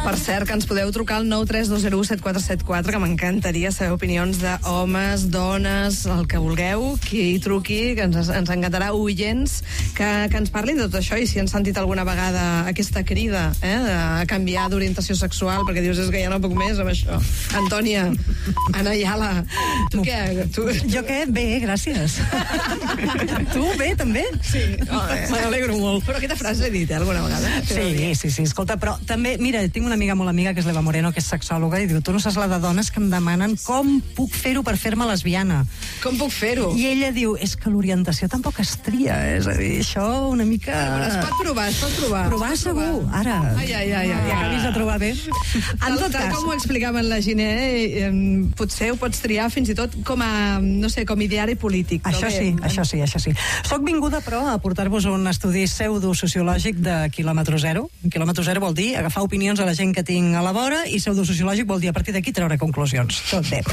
Per cert, que ens podeu trucar al 932017474, que m'encantaria saber opinions d'homes, dones, el que vulgueu, qui truqui, que ens encantarà, oients, que ens parlin de tot això, i si han sentit alguna vegada aquesta crida de canviar d'orientació sexual, perquè dius, és que ja no puc més amb això. Antònia, Anna Ayala, tu què? Jo què? Bé, gràcies. Tu bé, també? Sí, m'alegro molt. Però aquesta frase l'he dit, alguna vegada? Sí, escolta, però també, mira, tinc una amiga molt amiga, que és l'Eva Moreno, que és sexòloga, i diu, tu no saps la de dones que em demanen com puc fer-ho per fer-me lesbiana. Com puc fer-ho? I ella diu, és que l'orientació tampoc es tria, és a dir, això una mica... Però es pot provar, Provar segur, ara. Ja acabis de trobar bé. En tot cas... Com ho explicaven la Giné, potser ho pots triar fins i tot com a, no sé, com ideari polític. Això sí. Soc vinguda, però, a portar-vos un estudi pseudosociològic de quilòmetre zero. Quilòmetre zero vol dir agafar opinions a la gent que tinc a la vora, i pseudosociològic vol dir a partir d'aquí treure conclusions. Tot bé.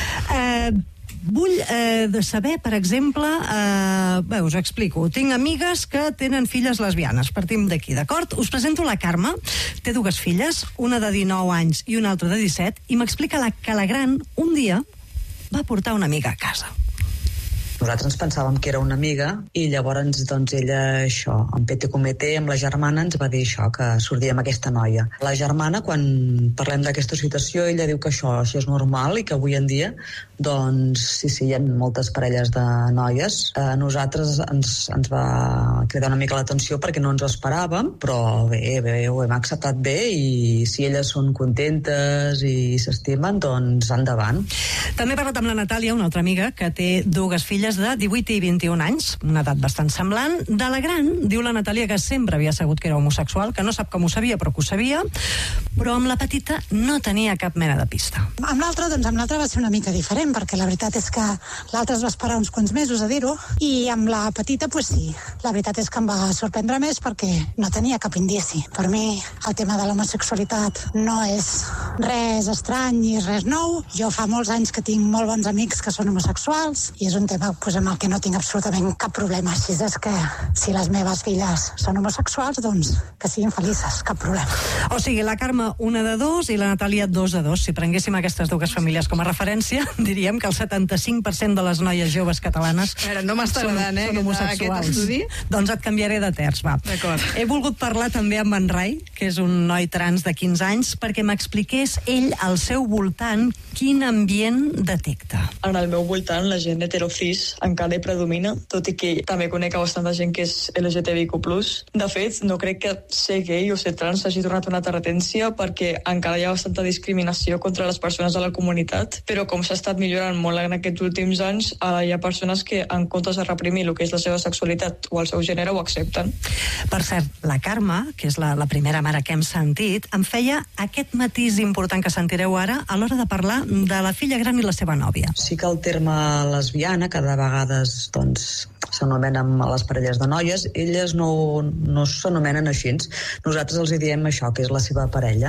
Vull saber, per exemple, us ho explico. Tinc amigues que tenen filles lesbianes. Partim d'aquí, d'acord? Us presento la Carme. Té dues filles, una de 19 anys i una altra de 17, i m'explica que la gran, un dia, va portar una amiga a casa. Nosaltres ens pensàvem que era una amiga i llavors doncs ella això, en pete comete, amb la germana ens va dir això, que sortia amb aquesta noia. La germana, quan parlem d'aquesta situació, ella diu que això és normal i que avui en dia doncs sí, hi ha moltes parelles de noies. A nosaltres ens va cridar una mica l'atenció perquè no ens ho esperàvem, però bé, ho hem acceptat bé, i si elles són contentes i s'estimen, doncs endavant. També he parlat amb la Natàlia, una altra amiga, que té dues filles de 18 i 21 anys, una edat bastant semblant. De la gran, diu la Natàlia, que sempre havia sabut que era homosexual, que no sap com ho sabia, però que ho sabia, però amb la petita no tenia cap mena de pista. Amb l'altra va ser una mica diferent, perquè la veritat és que l'altra es va esperar uns quants mesos a dir-ho, i amb la petita, pues sí, la veritat és que em va sorprendre més perquè no tenia cap indici. Per mi, el tema de l'homosexualitat no és res estrany ni res nou. Jo fa molts anys que tinc molt bons amics que són homosexuals, i és un tema amb el que no tinc absolutament cap problema. Així és que si les meves filles són homosexuals, doncs que siguin felices, cap problema. O sigui, la Carme, una de 2, i la Natàlia, 2 de 2. Si prenguéssim aquestes dues famílies com a referència, diríem que el 75% de les noies joves catalanes no m'està agradant, són homosexuals. Doncs et canviaré de terç, va. D'acord. He volgut parlar també amb en Rai, que és un noi trans de 15 anys, perquè m'expliqués ell al seu voltant quin ambient detecta. En el meu voltant, la gent heterocis encara hi predomina, tot i que també conec bastanta gent que és LGTBIQ+. De fet, no crec que ser gay o ser trans hagi tornat una terratència, perquè encara hi ha bastanta discriminació contra les persones de la comunitat, però com s'ha estat millorant molt en aquests últims anys, hi ha persones que, en comptes de reprimir el que és la seva sexualitat o el seu gènere, ho accepten. Per cert, la Carme, que és la primera mare que hem sentit, em feia aquest matís important que sentireu ara a l'hora de parlar de la filla gran i la seva nòvia. Sí que el terme lesbiana, que de vegades doncs s'anomenen a les parelles de noies, elles no s'anomenen així. Nosaltres els diem això, que és la seva parella.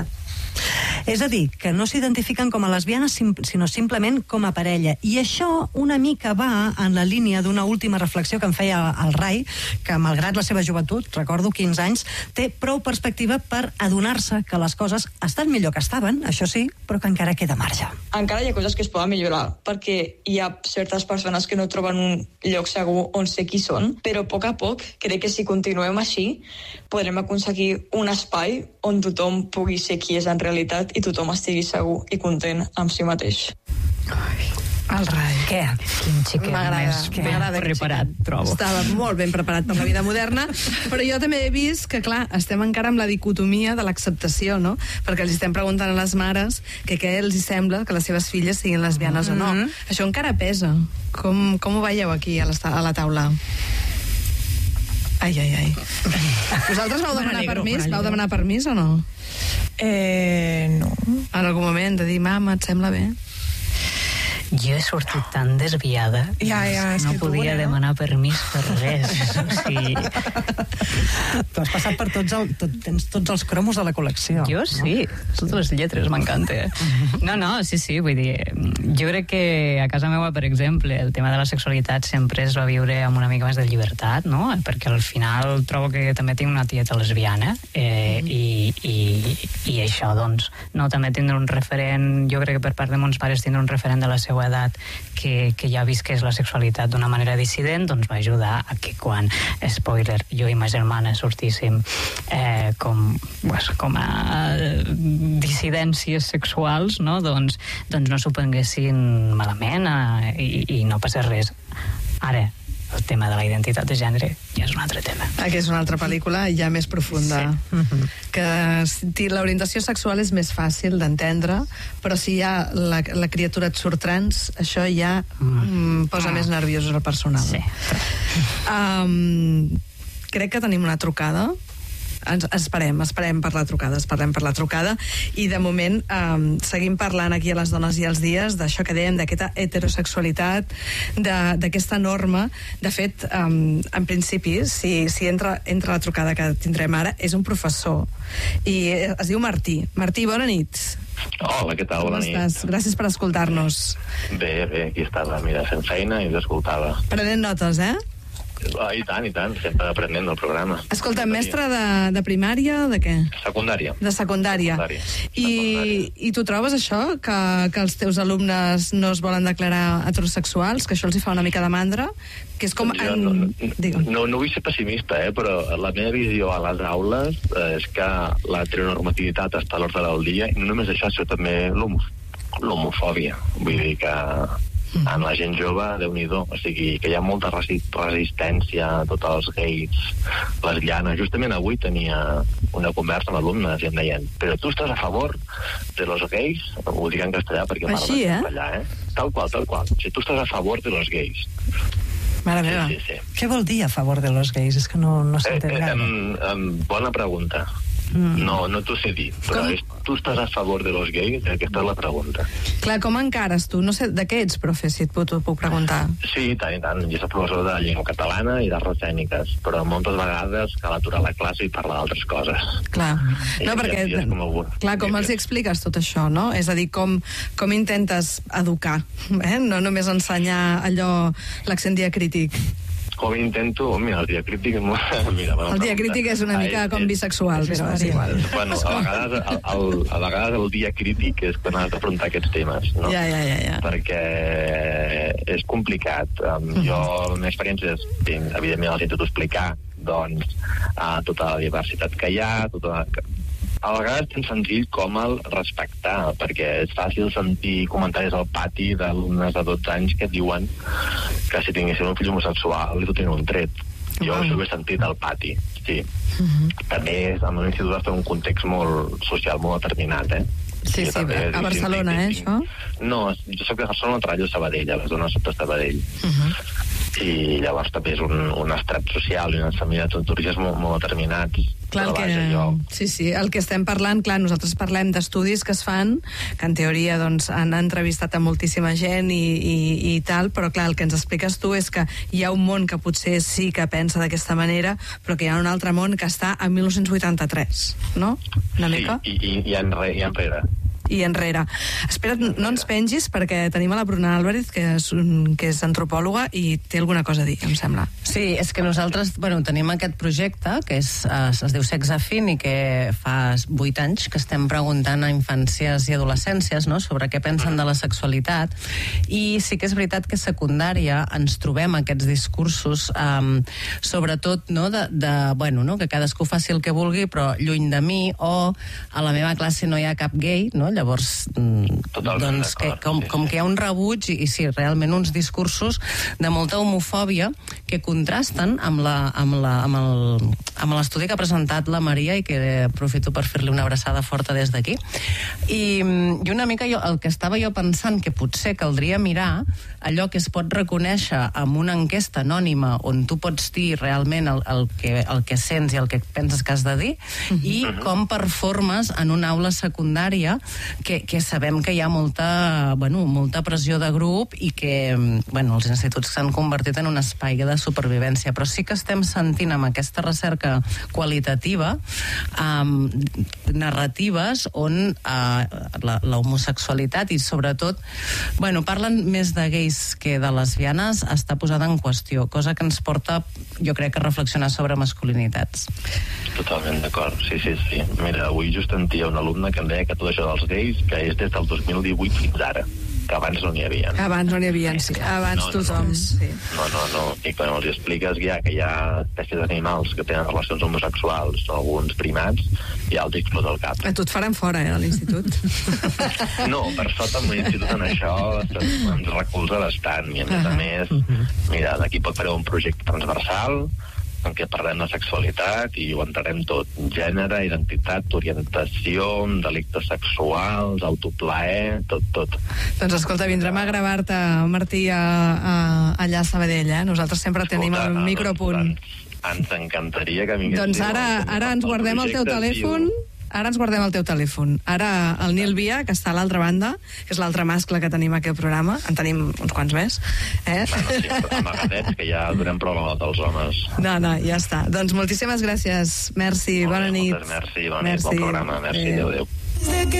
És a dir, que no s'identifiquen com a lesbianes, sinó simplement com a parella. I això una mica va en la línia d'una última reflexió que em feia el Rai, que malgrat la seva joventut, recordo 15 anys, té prou perspectiva per adonar-se que les coses estan millor que estaven, això sí, però que encara queda marge. Encara hi ha coses que es poden millorar, perquè hi ha certes persones que no troben un lloc segur on ser qui són, però a poc crec que si continuem així podrem aconseguir un espai on tothom pugui ser qui és en realitat i tothom estigui segur i content amb si mateix. El Rai. Què? Quin xiquet M'agrada preparat, trobo. Estava molt ben preparat per la vida moderna, però jo també he vist que, clar, estem encara amb la dicotomia de l'acceptació, no? Perquè els estem preguntant a les mares que què els hi sembla que les seves filles siguin lesbianes o no. Això encara pesa. Com ho veieu aquí a la taula? Ai. Vosaltres vau demanar permís? Vau demanar permís o no? No. En algun moment de dir, mama, et sembla bé? Jo he sortit tan desviada. No podia demanar permís per res. O sigui... Tu has passat per tens tots els cromos de la col·lecció. Jo sí, totes les lletres m'encanta. No, sí, vull dir, jo crec que a casa meva, per exemple, el tema de la sexualitat sempre es va viure amb una mica més de llibertat, no? Perquè al final trobo que també tinc una tieta lesbiana i això, doncs, no, també tindre un referent, jo crec que per part de mons pares tindre un referent de la seva edat que ja visqués la sexualitat d'una manera dissident, doncs va ajudar a que quan, spoiler, jo i ma germana sortíssim com a dissidències sexuals, no? Doncs no s'ho prenguessin malament i no passés res. Ara, el tema de la identitat de gènere ja és un altre tema. Aquí és una altra pel·lícula ja més profunda. Sí. Que l'orientació sexual és més fàcil d'entendre, però si ja la criatura et surt trans, això ja posa més nerviós al personal. Sí. Crec que tenim una trucada. Esperem per la trucada i de moment seguim parlant aquí a Les Dones i els Dies d'això que dèiem, d'aquesta heterosexualitat, d'aquesta norma. De fet, en principi, si entra la trucada que tindrem ara, és un professor i es diu Martí. Martí, bona nit. Hola, què tal? Bona nit. Com estàs? Gràcies per escoltar-nos. Bé, aquí estava, mira, fent feina i t'escoltava. Prenent notes, eh? I tant, sempre aprenent del programa. Escolta, mestre de primària, de què? Secundària. De secundària. I tu trobes això, que els teus alumnes no es volen declarar heterosexuals, que això els hi fa una mica de mandra? Que és com... No vull ser pessimista, però la meva visió a les aules és que l'heteronormativitat està a l'ordre del dia, i no només això, sinó també l'homofòbia. Vull dir que en la gent jove, Déu-n'hi-do, o sigui, que hi ha molta resistència a tots els gais, lesbianes. Justament avui tenia una conversa amb alumnes i em deien, però tu estàs a favor de los gays? Ho dic en castellà perquè així, castellà, Tal qual. O sigui, tu estàs a favor de los gays. Mare meva. Sí. Què vol dir a favor de los gays? És que no s'entén gaire. Bona pregunta. No t'ho sé dir, però tu estàs a favor de los gays? Aquesta és la pregunta. Clar, com encares tu? No sé, de què ets, profe, si t'ho puc preguntar? Sí, i tant. Jo soc professor de llengua catalana i d'arts escèniques, però moltes vegades cal aturar la classe i parlar d'altres coses. Clar, no, perquè... Clar, com els expliques tot això, no? És a dir, com intentes educar, no només ensenyar allò, l'accent diacrític. Com intento... Mira, el diacrític... El diacrític és una mica com bisexual, però és igual. Bueno, a vegades el diacrític és quan has d'afrontar aquests temes, no? Ja. Perquè és complicat. Jo, la meva experiència és, evidentment, els intento explicar, doncs, tota la diversitat que hi ha, a vegades tan senzill com el respectar, perquè és fàcil sentir comentaris al pati d'alumnes de 12 anys que diuen que si tinguessin un fill homosexual li fotrien un tret. Jo això ho he sentit al pati, sí. També en un institut està en un context molt social, molt determinat, Sí, a Barcelona, això? No, jo soc de Barcelona, treballo a Sabadell, a la zona sota Sabadell. I llavors també és un estrat social i unes famílies d'orígens molt determinats. Clar, el que estem parlant, clar, nosaltres parlem d'estudis que es fan, que en teoria doncs, han entrevistat a moltíssima gent i tal, però clar, el que ens expliques tu és que hi ha un món que potser sí que pensa d'aquesta manera, però que hi ha un altre món que està a 1983, no? Una mica? Sí, i enrere. I enrere. Espera't, no ens pengis, perquè tenim a la Bruna Álvarez, que és antropòloga, i té alguna cosa a dir, em sembla. Sí, és que nosaltres tenim aquest projecte, que es diu Sex Afin, i que fa 8 anys que estem preguntant a infàncies i adolescències, no?, sobre què pensen de la sexualitat, i sí que és veritat que a secundària ens trobem aquests discursos, sobretot, no?, que cadascú faci el que vulgui, però lluny de mi, o a la meva classe no hi ha cap gay, no?, llavors, doncs, com que hi ha un rebuig i sí, realment uns discursos de molta homofòbia que contrasten amb l'estudi que ha presentat la Maria i que aprofito per fer-li una abraçada forta des d'aquí. I una mica el que estava jo pensant que potser caldria mirar allò que es pot reconèixer amb una enquesta anònima on tu pots dir realment el que sents i el que penses que has de dir, i com performes en una aula secundària que sabem que hi ha molta pressió de grup i que els instituts s'han convertit en un espai de supervivència, però sí que estem sentint amb aquesta recerca qualitativa narratives on la homosexualitat i sobretot parlen més de gais que de lesbianes està posada en qüestió, cosa que ens porta jo crec que a reflexionar sobre masculinitats. Totalment d'acord, sí. Mira, avui just sentia un alumne que em deia que tot això dels gais que és des del 2018 fins ara, que abans no n'hi havia. Abans no n'hi havia, sí. Abans tothom. Sí. No. I quan els expliques ja que hi ha espècies d'animals que tenen relacions homosexuals, alguns primats, ja els explota el cap. A tu et faran fora, a l'institut. No, per sort amb l'institut en això ens recolza bastant. I a més, mira, d'aquí pot fer un projecte transversal en què parlem de sexualitat i ho entrarem tot. Gènere, identitat, orientació, delictes sexuals, autoplaer, tot. Doncs escolta, vindrem a gravar-te, Martí, allà a Sabadell, eh? Nosaltres sempre tenim el micropunt. Ens encantaria que vingués. Doncs ara ens guardem el teu telèfon. Ara ens guardem el teu telèfon. Ara el Nil Via, que està a l'altra banda, que és l'altre mascle que tenim aquí al programa, en tenim uns quants més. Sí, amagadets, que ja donem prova dels homes. No, ja està. Doncs moltíssimes gràcies. Merci, bona nit. Merci, bona nit, bon programa. Merci, adéu.